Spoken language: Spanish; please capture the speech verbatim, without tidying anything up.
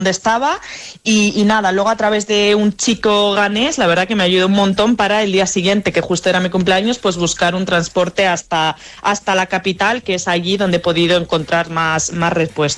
estaba y, y nada, luego a través de un chico ganés, la verdad que me ayudó un montón para el día siguiente, que justo era mi cumpleaños, pues buscar un transporte hasta, hasta la capital, que es allí donde he podido encontrar más, más respuestas.